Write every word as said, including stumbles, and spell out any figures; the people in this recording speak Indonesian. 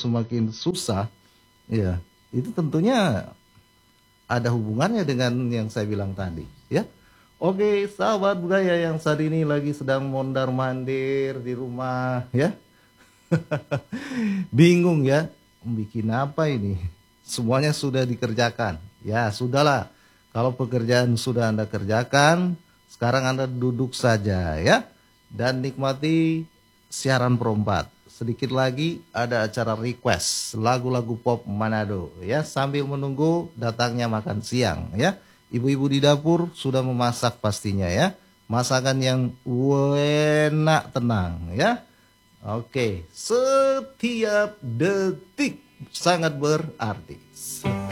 semakin susah, ya itu tentunya ada hubungannya dengan yang saya bilang tadi, ya. Oke, sahabat budaya yang saat ini lagi sedang mondar-mandir di rumah, ya. Bingung ya, bikin apa ini? Semuanya sudah dikerjakan. Ya, sudahlah. Kalau pekerjaan sudah Anda kerjakan, sekarang Anda duduk saja ya dan nikmati siaran perempat. Sedikit lagi ada acara request lagu-lagu pop Manado ya, sambil menunggu datangnya makan siang ya. Ibu-ibu di dapur sudah memasak pastinya ya. Masakan yang enak tenang ya. Oke, setiap detik sangat berarti.